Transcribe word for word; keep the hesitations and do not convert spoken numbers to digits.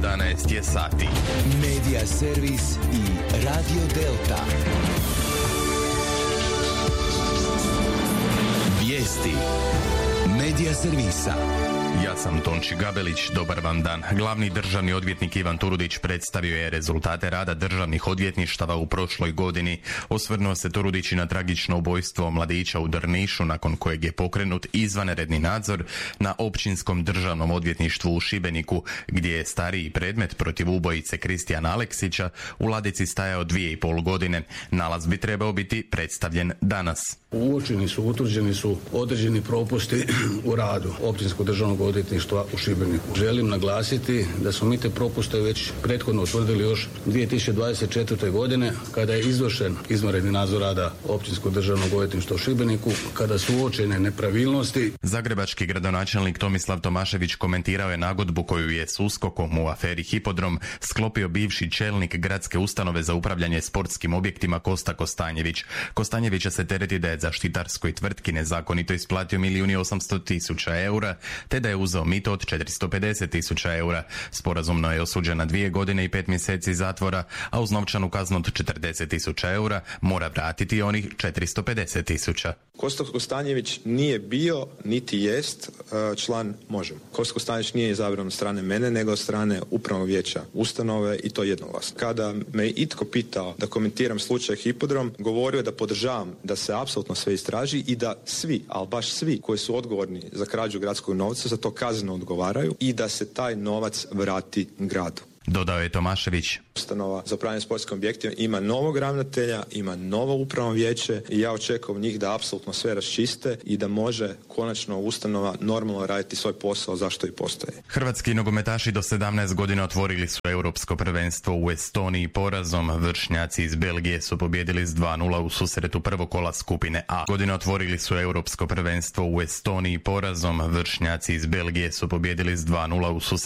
jedanaest je sati. Medija servis i Radio Delta. Vijesti Medija servisa. Ja sam Tonči Gabelić, dobar vam dan. Glavni državni odvjetnik Ivan Turudić predstavio je rezultate rada državnih odvjetništava u prošloj godini. Osvrnuo se Turudić i na tragično ubojstvo mladića u Drnišu, nakon kojeg je pokrenut izvanredni nadzor na Općinskom državnom odvjetništvu u Šibeniku, gdje je stariji predmet protiv ubojice Kristijana Aleksića u ladici stajao dvije i pol godine. Nalaz bi trebao biti predstavljen danas. Uočeni su, utvrđeni su određeni propusti u radu Općinskog državnog odvjetništva u Šibeniku. Želim naglasiti da smo mi te propuste već prethodno utvrdili još dvije tisuće dvadeset četvrte. godine kada je izvršen izvanredni nadzor rada Općinskog državnog odvjetništva u Šibeniku, kada su uočene nepravilnosti. Zagrebački gradonačelnik Tomislav Tomašević komentirao je nagodbu koju je s USKOK-om u aferi Hipodrom sklopio bivši čelnik gradske ustanove za upravljanje sportskim objektima Kosta Kostanjević. Kostanjevića se tereti da je zaštitarskoj tvrtki nezakonito isplatio milijun i osamsto tisuća eura, te da je uzeo mito od četiristo pedeset tisuća eura. Sporazumno je osuđen na dvije godine i pet mjeseci zatvora, a uz novčanu kaznu od četrdeset tisuća eura mora vratiti onih četiristo pedeset tisuća. Kosta Kostanjević nije bio, niti jest član Možemo. Kosta Kostanjević nije izabran od strane mene, nego od strane upravnog vijeća ustanove, i to jednoglasno. Kada me itko pitao da komentiram slučaj Hipodrom, govorio da podržavam da se apsolutno sve istraži i da svi, ali baš svi koji su odgovorni za krađu gradskog novca za to kazneno odgovaraju i da se taj novac vrati gradu. Dodao je Tomašević. Ustanova za upravljanje sportskim objektima ima novog ravnatelja, ima novo upravno vijeće i ja očekujem njih da apsolutno sve raščiste i da može konačno ustanova normalno raditi svoj posao zašto i postoji. Hrvatski nogometaši do sedamnaest godina otvorili su europsko prvenstvo u Estoniji porazom. Vršnjaci iz Belgije su pobijedili s dva nula u susretu prvog kola skupine A. Godine otvorili su europsko prvenstvo u Estoniji porazom. Vršnjaci iz Belgije su pobijedili s dva nula u susretu